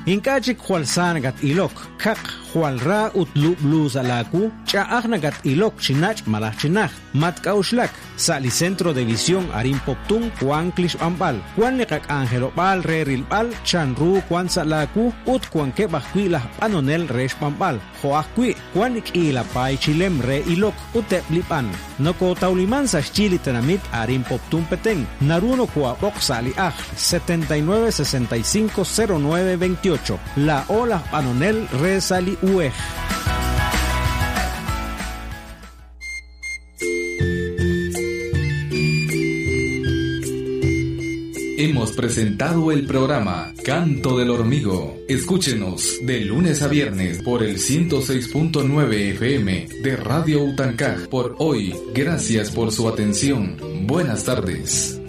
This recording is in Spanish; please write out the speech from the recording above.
Inkachik hualsan gat ilok, kak hualra utlu blues alaku, chaagna gat ilok chinach malah chinach, matkauslak, sali centro de visión arin poptun, Juan Klish Ambal, Juan Lekak Angelo Bal, Re Rilbal, Chanru, Juan Salaku, Ut Juan Kebakui la Panonel Resh Pambal, Joakui, Juan Ikila Pai Chilem Re Ilok, Utep Lipan, Noko Tauliman sa Chili Tenamit arin poptun peteng, Naruno Kua Oxali Aj, 79650928, La Ola Panonel Re Sali Uej. Hemos presentado el programa Canto del Hormigo. Escúchenos de lunes a viernes por el 106.9 FM de Radio Utancaj. Por hoy, gracias por su atención. Buenas tardes.